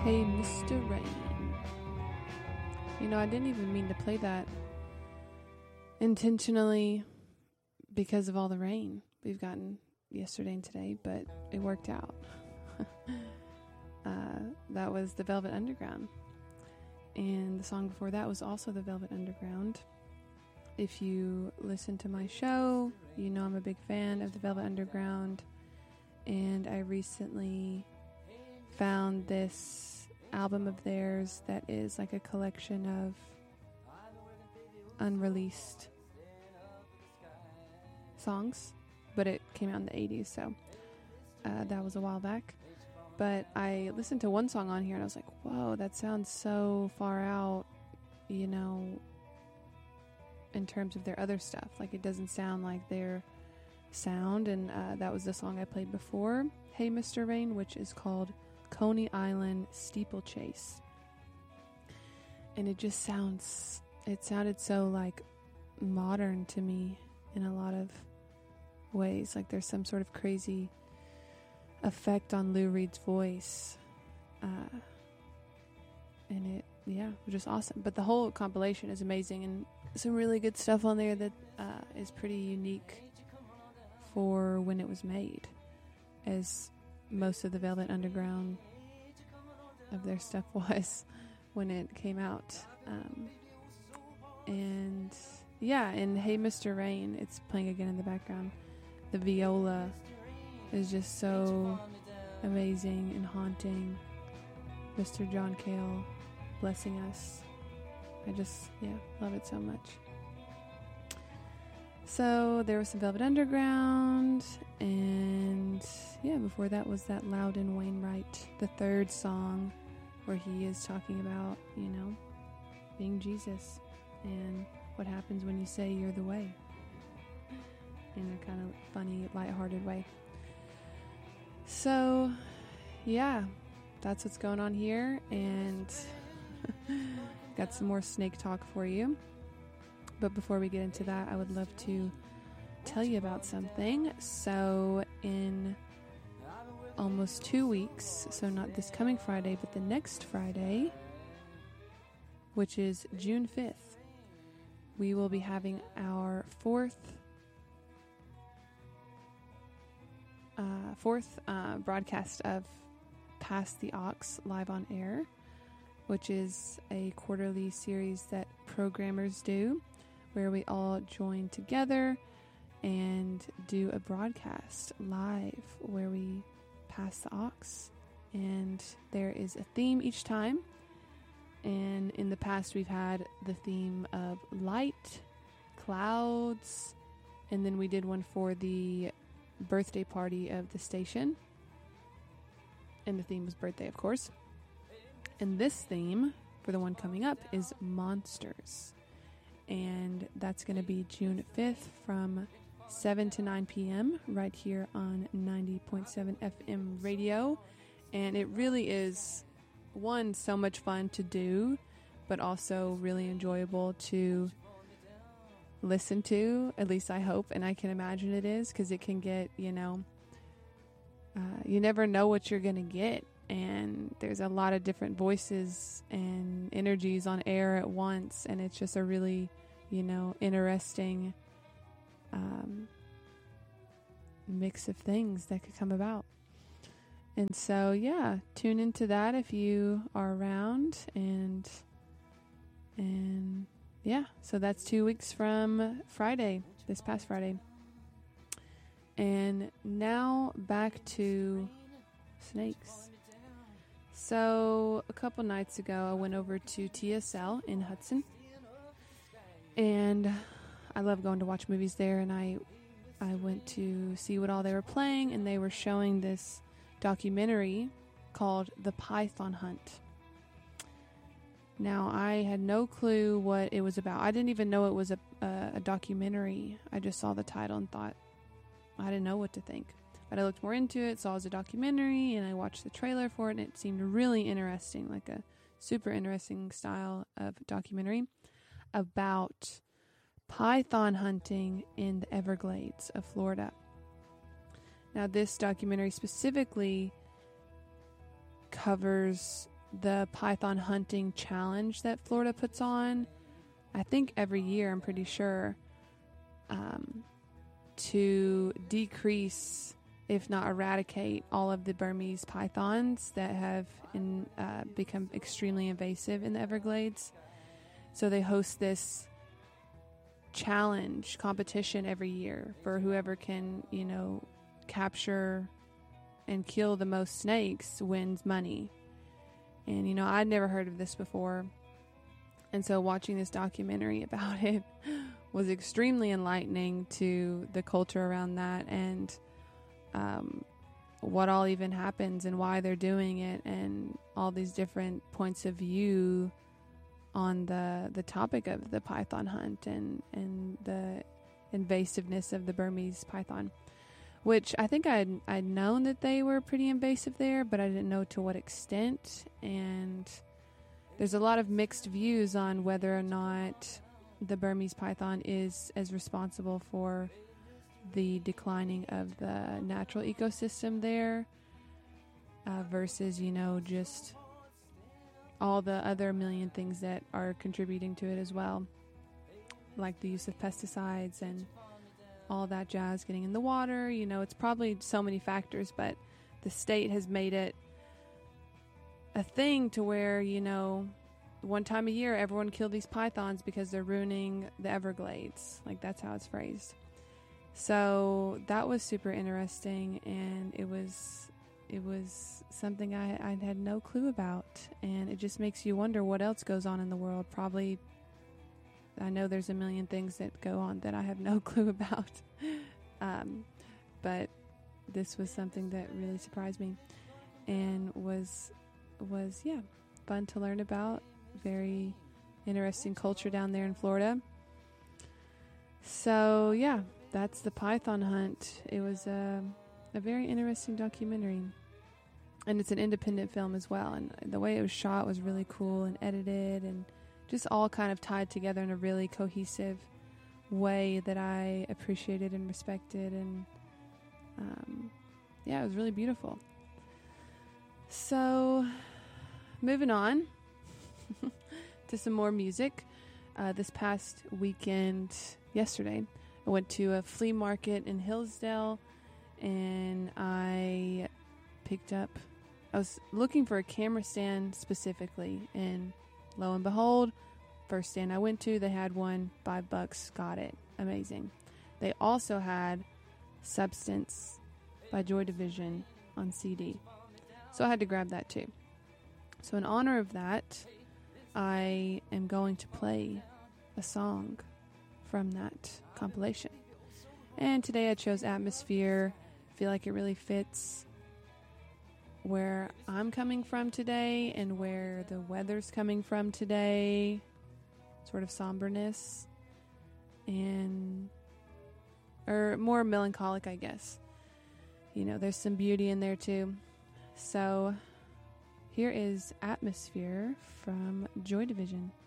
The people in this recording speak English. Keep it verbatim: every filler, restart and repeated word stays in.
Hey, Mister Rain. You know, I didn't even mean to play that intentionally because of all the rain we've gotten yesterday and today, but it worked out. uh, that was the Velvet Underground. And the song before that was also the Velvet Underground. If you listen to my show, you know I'm a big fan of the Velvet Underground. And I recently found this album of theirs that is like a collection of unreleased songs, but it came out in the eighties, so uh, that was a while back. But I listened to one song on here and I was like, whoa, that sounds so far out, you know, in terms of their other stuff. Like, it doesn't sound like their sound. And uh, that was the song I played before, Hey Mister Rain, which is called Coney Island Steeplechase. And it just sounds, it sounded so like modern to me in a lot of ways. Like there's some sort of crazy effect on Lou Reed's voice. Uh, and it, yeah, was just awesome. But the whole compilation is amazing and some really good stuff on there that uh, is pretty unique for when it was made, as most of the Velvet Underground of their stuff was when it came out. Um, and yeah, and Hey Mister Rain, it's playing again in the background. The viola is just so amazing and haunting. Mister John Cale blessing us. I just, yeah, love it so much. So there was some Velvet Underground, and yeah, before that was that Loudon Wainwright, the third song, where he is talking about, you know, being Jesus and what happens when you say you're the way, in a kind of funny, lighthearted way. So yeah, that's what's going on here, and got some more snake talk for you. But before we get into that, I would love to tell you about something. So in almost two weeks, so not this coming Friday, but the next Friday, which is June fifth, we will be having our fourth uh, fourth uh, broadcast of Pass the Aux live on air, which is a quarterly series that programmers do, where we all join together and do a broadcast live where we pass the aux. And there is a theme each time. And in the past, we've had the theme of light, clouds, and then we did one for the birthday party of the station. And the theme was birthday, of course. And this theme for the one coming up is monsters. And that's going to be June fifth from seven to nine p.m. right here on ninety point seven F M radio. And it really is, one, so much fun to do, but also really enjoyable to listen to. At least I hope, and I can imagine it is, because it can get, you know, uh, you never know what you're going to get. And there's a lot of different voices and energies on air at once. And it's just a really, you know, interesting um, mix of things that could come about. And so, yeah, tune into that if you are around. And, and yeah, so that's two weeks from Friday, this past Friday. And now back to snakes. So a couple nights ago, I went over to T S L in Hudson, and I love going to watch movies there. And I, I went to see what all they were playing, and they were showing this documentary called The Python Hunt. Now, I had no clue what it was about. I didn't even know it was a, a, a documentary. I just saw the title and thought, I didn't know what to think. But I looked more into it, saw it as a documentary, and I watched the trailer for it, and it seemed really interesting, like a super interesting style of documentary about python hunting in the Everglades of Florida. Now, this documentary specifically covers the python hunting challenge that Florida puts on, I think every year, I'm pretty sure, um, to decrease, if not eradicate, all of the Burmese pythons that have in, uh, become extremely invasive in the Everglades. So they host this challenge competition every year for whoever can, you know, capture and kill the most snakes wins money. And, you know, I'd never heard of this before. And so watching this documentary about it was extremely enlightening to the culture around that, and um, what all even happens and why they're doing it, and all these different points of view on the the topic of the python hunt and, and the invasiveness of the Burmese python, which I think I'd, I'd known that they were pretty invasive there, but I didn't know to what extent. And there's a lot of mixed views on whether or not the Burmese python is as responsible for the declining of the natural ecosystem there uh, versus, you know, just all the other million things that are contributing to it as well, like the use of pesticides and all that jazz getting in the water. You know, it's probably so many factors, but the state has made it a thing to where, you know, one time a year everyone killed these pythons because they're ruining the Everglades. Like, that's how it's phrased. So that was super interesting, and it was it was something I, I had no clue about, and it just makes you wonder what else goes on in the world. Probably, I know there's a million things that go on that I have no clue about, um, but this was something that really surprised me, and was was yeah fun to learn about. Very interesting culture down there in Florida. So yeah, that's the python hunt. It was a, a very interesting documentary, and it's an independent film as well, and the way it was shot was really cool and edited, and just all kind of tied together in a really cohesive way that I appreciated and respected, and um, yeah, it was really beautiful. So moving on to some more music. Uh, this past weekend, yesterday, I went to a flea market in Hillsdale, and I picked up, I was looking for a camera stand specifically, and lo and behold, first stand I went to, they had one, five bucks, got it. Amazing. They also had Substance by Joy Division on C D. So I had to grab that too. So in honor of that, I am going to play a song from that compilation. And today I chose Atmosphere. I feel like it really fits where I'm coming from today and where the weather's coming from today. Sort of somberness and or more melancholic, I guess. You know, there's some beauty in there too. So here is Atmosphere from Joy Division.